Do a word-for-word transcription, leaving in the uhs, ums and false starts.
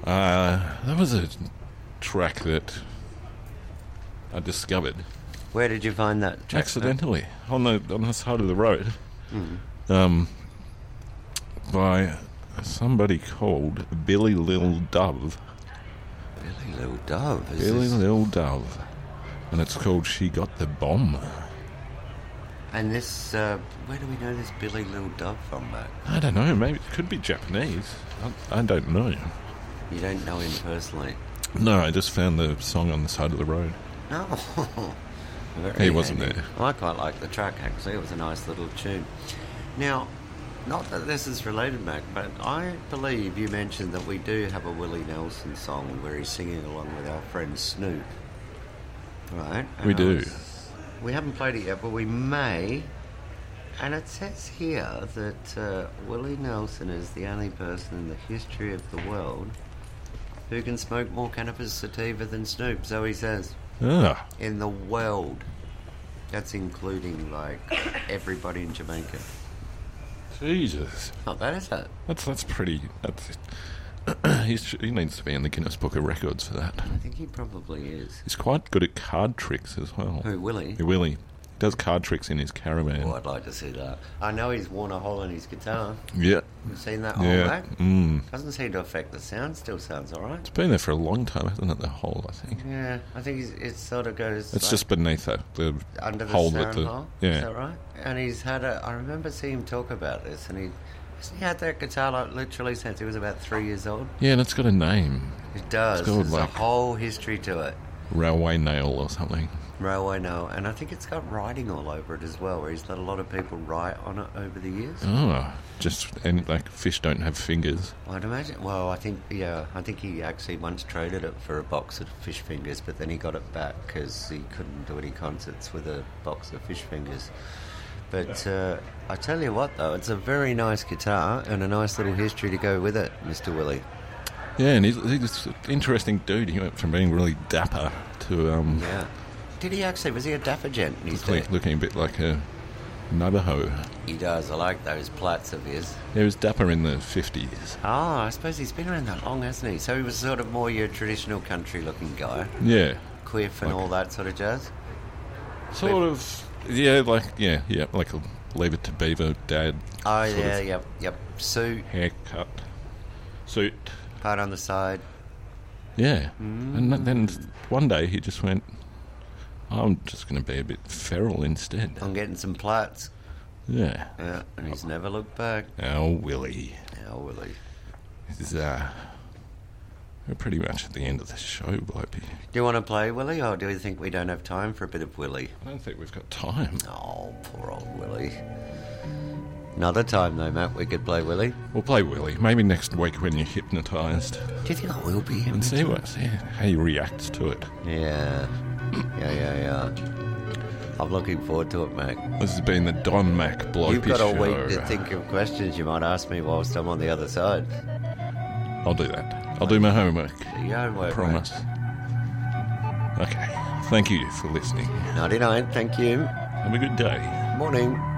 Uh, that was a track that I discovered Where did you find that track? accidentally on the on the side of the road, Mm. um, by somebody called Billy Lil Dove. Billy Lil Dove. Is Billy this... Lil Dove, and it's called "She Got the Bomb." And this, uh, where do we know this Billy Lil Dove from, Matt? I don't know. Maybe it could be Japanese. I, I don't know. You don't know him personally? No, I just found the song on the side of the road. No. Very He wasn't handy. there. I quite like the track, actually. It was a nice little tune. Now, not that this is related, Mac, but I believe you mentioned that we do have a Willie Nelson song where he's singing along with our friend Snoop. Right? We And I do. was- we haven't played it yet, but we may. And it says here that uh, Willie Nelson is the only person in the history of the world who can smoke more cannabis sativa than Snoop. So he says, Ah, in the world. That's including, like, everybody in Jamaica. Jesus. Not bad, is it? That's that's pretty. That's he's, he needs to be in the Guinness Book of Records for that. I think he probably is. He's quite good at card tricks as well. Who, Willie? He Willie does card tricks in his caravan. Oh, I'd like to see that. I know he's worn a hole in his guitar. Yeah, You've seen that hole yeah. back? Mm. Doesn't seem to affect the sound. Still sounds alright. It's been there for a long time, hasn't it? The hole, I think. Yeah, I think he's, it sort of goes... It's like just beneath that the under the hole sound with the hole. yeah. Is that right? And he's had a... I remember seeing him talk about this, and he... Hasn't he had that guitar like literally since he was about three years old? Yeah, and it's got a name, It does. It's called, There's like- a whole history to it. Railway Nail or something. Railway Nail, and I think it's got writing all over it as well, where he's let a lot of people write on it over the years. Oh, just and like fish don't have fingers. I'd imagine. Well, I think yeah, I think he actually once traded it for a box of fish fingers, but then he got it back because he couldn't do any concerts with a box of fish fingers. But uh, I tell you what, though, it's a very nice guitar and a nice little history to go with it, Mister Willie. Yeah, and he's, he's an interesting dude. He went from being really dapper to um, Yeah. Did he actually? Was he a dapper gent in his day? look, looking a bit like a Navajo. He does. I like those plaits of his. He was dapper in the fifties. Oh, I suppose he's been around that long, hasn't he? So he was sort of more your traditional country-looking guy. Yeah, Quiff and Like- all that sort of jazz. sort of. Yeah, like yeah, yeah, like a Leave It to Beaver dad. Oh, sort yeah, of yep, yep. Suit, haircut, suit. part on the side. Yeah, Mm. and th- then one day he just went, "I'm just going to be a bit feral instead." I'm getting some plaits. Yeah, Yeah, and he's never looked back. our Willie Oh, Willie. is uh, we're pretty much at the end of the show, Blopey. Do you want to play Willie, or do you think we don't have time for a bit of Willie? I don't think we've got time. Oh, poor old Willie. Another time, though, Matt, we could play Willie. We'll play Willie maybe next week when you're hypnotised Do you think I will be him? and see what see how he reacts to it. Yeah. Yeah, yeah, yeah. I'm looking forward to it, Mac. This has been the Don Mac Blopey You've got a show. week to think of questions you might ask me whilst I'm on the other side. I'll do that. I'll do my homework. Do your homework, Promise. Okay. Thank you for listening. ninety-nine, thank you. Have a good day. Morning.